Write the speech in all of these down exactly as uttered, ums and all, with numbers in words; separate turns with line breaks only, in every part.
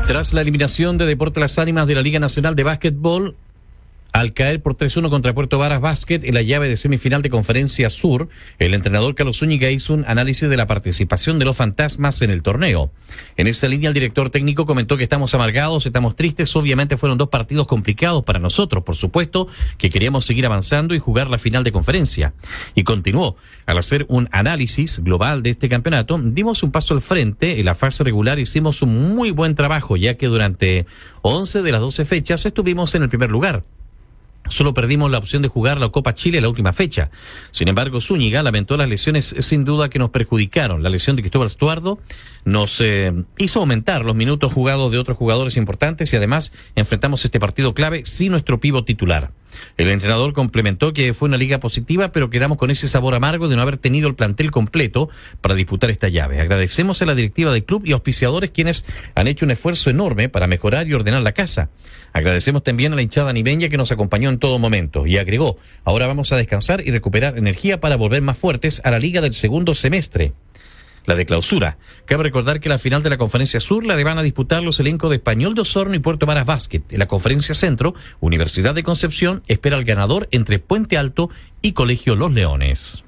Tras la eliminación de Deportes Las Ánimas de la Liga Nacional de Básquetbol, al caer por tres uno contra Puerto Varas Basket en la llave de semifinal de Conferencia Sur, el entrenador Carlos Zúñiga hizo un análisis de la participación de los fantasmas en el torneo. En esa línea, el director técnico comentó que estamos amargados, estamos tristes. Obviamente fueron dos partidos complicados para nosotros. Por supuesto que queríamos seguir avanzando y jugar la final de conferencia. Y continuó: al hacer un análisis global de este campeonato, dimos un paso al frente. En la fase regular hicimos un muy buen trabajo, ya que durante once de las doce fechas estuvimos en el primer lugar. Solo perdimos la opción de jugar la Copa Chile en la última fecha. Sin embargo, Zúñiga lamentó las lesiones sin duda que nos perjudicaron. La lesión de Cristóbal Stuardo nos eh, hizo aumentar los minutos jugados de otros jugadores importantes y además enfrentamos este partido clave sin nuestro pívot titular. El entrenador complementó que fue una liga positiva, pero quedamos con ese sabor amargo de no haber tenido el plantel completo para disputar esta llave. Agradecemos a la directiva del club y auspiciadores, quienes han hecho un esfuerzo enorme para mejorar y ordenar la casa. Agradecemos también a la hinchada nibeña que nos acompañó en todo momento. Y agregó: ahora vamos a descansar y recuperar energía para volver más fuertes a la liga del segundo semestre, la de clausura. Cabe recordar que la final de la Conferencia Sur la van a disputar los elencos de Español de Osorno y Puerto Varas Basket. En la Conferencia Centro, Universidad de Concepción espera al ganador entre Puente Alto y Colegio Los Leones.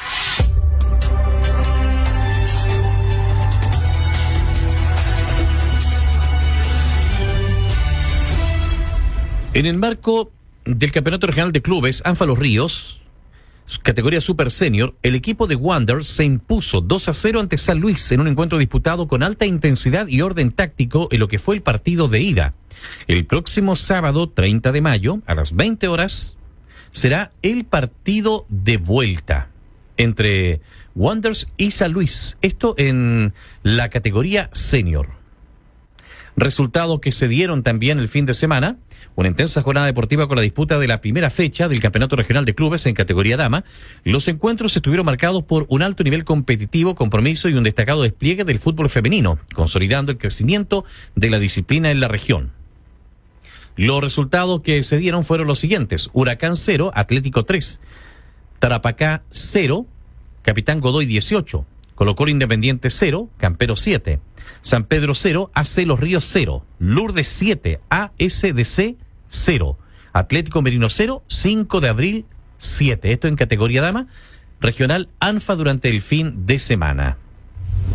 En el marco del Campeonato Regional de Clubes ANFA Los Ríos, categoría Super Senior, el equipo de Wanderers se impuso dos a cero ante San Luis en un encuentro disputado con alta intensidad y orden táctico en lo que fue el partido de ida. El próximo sábado, treinta de mayo, a las veinte horas, será el partido de vuelta entre Wanderers y San Luis. Esto en la categoría Senior. Resultados que se dieron también el fin de semana: una intensa jornada deportiva con la disputa de la primera fecha del Campeonato Regional de Clubes en categoría Dama. Los encuentros estuvieron marcados por un alto nivel competitivo, compromiso y un destacado despliegue del fútbol femenino, consolidando el crecimiento de la disciplina en la región. Los resultados que se dieron fueron los siguientes: Huracán cero, Atlético tres, Tarapacá cero, Capitán Godoy dieciocho, Colo Colo Independiente cero, Campero siete, San Pedro cero, A C Los Ríos cero, Lourdes siete, A S D C cero, Atlético Merino cero, cinco de abril siete. Esto en categoría Dama, regional ANFA durante el fin de semana.